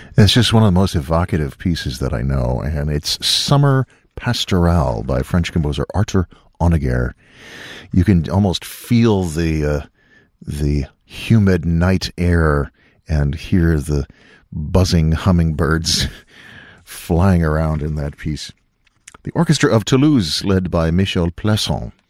It's just one of the most evocative pieces that I know, and it's Summer Pastorale by French composer Arthur Honegger. You can almost feel the humid night air and hear the buzzing hummingbirds flying around in that piece. The Orchestra of Toulouse, led by Michel Plasson.